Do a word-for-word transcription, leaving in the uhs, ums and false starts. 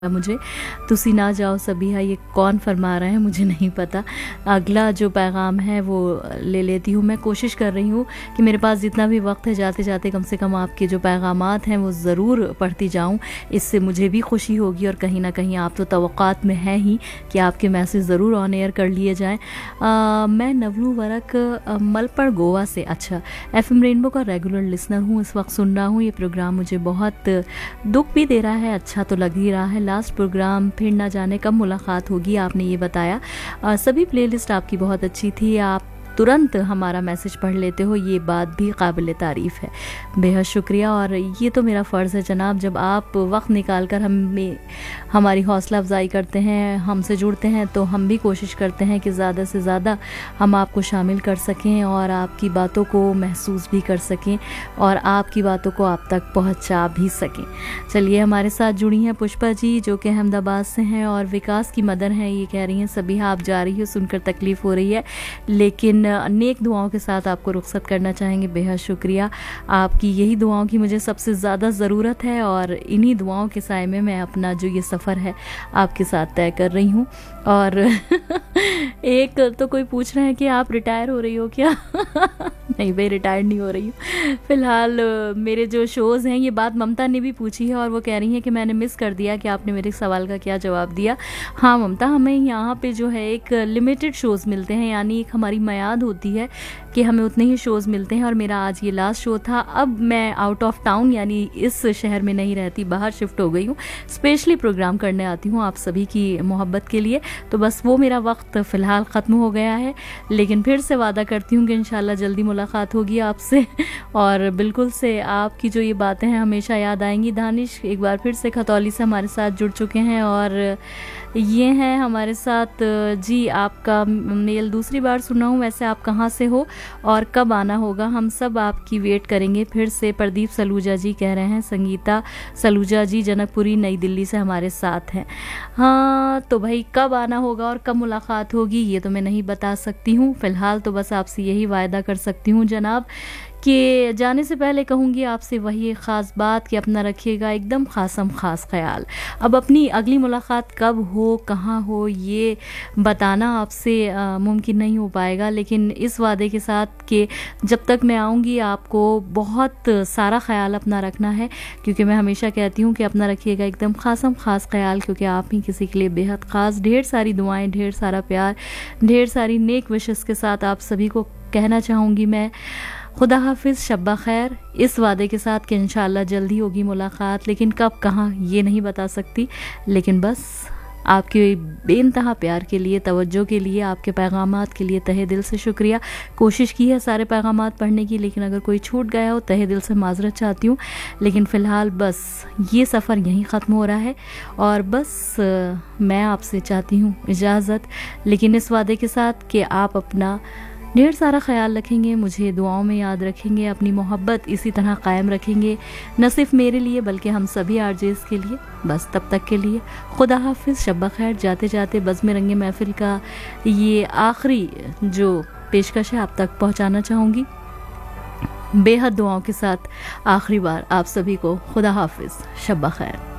मुझे तुसी ना जाओ सबिहा, ये कौन फरमा रहा है मुझे नहीं पता। अगला जो पैगाम है वो ले लेती हूँ। मैं कोशिश कर रही हूँ कि मेरे पास जितना भी वक्त है जाते जाते कम से कम आपके जो पैगामात हैं वो ज़रूर पढ़ती जाऊँ। इससे मुझे भी खुशी होगी और कहीं ना कहीं आप तो तवक्कात में हैं ही कि आपके मैसेज ज़रूर ऑन एयर कर लिए जाएँ। मैं नवलू वरक मलपड़ गोवा से अच्छा एफ एम रेनबो का रेगुलर लिसनर हूँ, इस वक्त सुन रहा हूँ। ये प्रोग्राम मुझे बहुत दुख भी दे रहा है, अच्छा तो लग ही रहा है। लास्ट प्रोग्राम फिर ना जाने कब मुलाकात होगी, आपने ये बताया। आ, सभी प्लेलिस्ट आपकी बहुत अच्छी थी, आप तुरंत हमारा मैसेज पढ़ लेते हो, ये बात भी काबिल तारीफ़ है। बेहद शुक्रिया। और ये तो मेरा फ़र्ज़ है जनाब, जब आप वक्त निकाल कर हमें हमारी हौसला अफजाई करते हैं, हमसे जुड़ते हैं, तो हम भी कोशिश करते हैं कि ज़्यादा से ज़्यादा हम आपको शामिल कर सकें और आपकी बातों को महसूस भी कर सकें और आपकी बातों को आप तक पहुंचा भी सकें। चलिए, हमारे साथ जुड़ी हैं पुष्पा जी जो कि अहमदाबाद से हैं और विकास की मदर हैं। ये कह रही हैं सबिहा आप जा रही हो, सुनकर तकलीफ़ हो रही है, लेकिन नेक दुआओं के साथ आपको रुखसत करना चाहेंगे। बेहद शुक्रिया, आपकी यही दुआओं की मुझे सबसे ज़्यादा ज़रूरत है और इन्हीं दुआओं के साए में मैं अपना जो ये सफ़र है आपके साथ तय कर रही हूँ। और एक तो कोई पूछ रहे हैं कि आप रिटायर हो रही हो क्या? नहीं भाई, रिटायर नहीं हो रही हूँ फ़िलहाल। मेरे जो शोज़ हैं, ये बात ममता ने भी पूछी है और वो कह रही हैं कि मैंने मिस कर दिया कि आपने मेरे सवाल का क्या जवाब दिया। हाँ ममता, हमें यहाँ पे जो है एक लिमिटेड शोज़ मिलते हैं, यानी एक हमारी मयाद होती है कि हमें उतने ही शोज़ मिलते हैं और मेरा आज ये लास्ट शो था। अब मैं आउट ऑफ टाउन यानी इस शहर में नहीं रहती, बाहर शिफ्ट हो गई हूँ, स्पेशली प्रोग्राम करने आती हूँ आप सभी की मोहब्बत के लिए। तो बस वो मेरा वक्त फ़िलहाल ख़त्म हो गया है, लेकिन फिर से वादा करती हूँ कि इंशाल्लाह जल्दी मुलाकात होगी आपसे और बिल्कुल से आपकी जो ये बातें हैं हमेशा याद आएंगी। दानिश एक बार फिर से खतौली से हमारे साथ जुड़ चुके हैं और ये हैं हमारे साथ जी। आपका मेल दूसरी बार सुना हूँ, वैसे आप कहाँ से हो और कब आना होगा? हम सब आपकी वेट करेंगे फिर से। प्रदीप सलूजा जी कह रहे हैं, संगीता सलूजा जी जनकपुरी नई दिल्ली से हमारे साथ हैं। हाँ तो भाई, कब आना होगा और कब मुलाकात होगी ये तो मैं नहीं बता सकती हूँ फ़िलहाल। तो बस आपसे यही वायदा कर सकती हूँ जनाब कि जाने से पहले कहूँगी आपसे वही एक ख़ास बात कि अपना रखिएगा एकदम ख़ासम ख़ास ख्याल। अब अपनी अगली मुलाकात कब हो, कहाँ हो, ये बताना आपसे मुमकिन नहीं हो पाएगा, लेकिन इस वादे के साथ कि जब तक मैं आऊँगी आपको बहुत सारा ख्याल अपना रखना है, क्योंकि मैं हमेशा कहती हूँ कि अपना रखिएगा एकदम ख़ासम ख़ास ख्याल, क्योंकि आप ही किसी के लिए बेहद ख़ास। ढेर सारी दुआएँ, ढेर सारा प्यार, ढेर सारी नेक विशेस के साथ आप सभी को कहना चाहूँगी मैं खुदा हाफिज़, शब्बा खैर, इस वादे के साथ कि इंशाअल्लाह जल्दी होगी मुलाकात, लेकिन कब कहाँ ये नहीं बता सकती। लेकिन बस आपके बेइंतहा प्यार के लिए, तवज्जो के लिए, आपके पैगामात के लिए तहे दिल से शुक्रिया। कोशिश की है सारे पैगामात पढ़ने की, लेकिन अगर कोई छूट गया हो तहे दिल से माजरत चाहती हूँ। लेकिन फ़िलहाल बस ये सफ़र यहीं ख़त्म हो रहा है और बस मैं आपसे चाहती हूँ इजाज़त, लेकिन इस वादे के साथ कि आप अपना ढेर सारा ख्याल रखेंगे, मुझे दुआओं में याद रखेंगे, अपनी मोहब्बत इसी तरह कायम रखेंगे, न सिर्फ मेरे लिए बल्कि हम सभी आरजेस के लिए। बस तब तक के लिए खुदा हाफिज़, शब्बा खैर। जाते जाते बज़्म रंगे महफिल का ये आखिरी जो पेशकश है आप तक पहुंचाना चाहूँगी बेहद दुआओं के साथ। आखिरी बार आप सभी को खुदा हाफिज़, शब्बा खैर।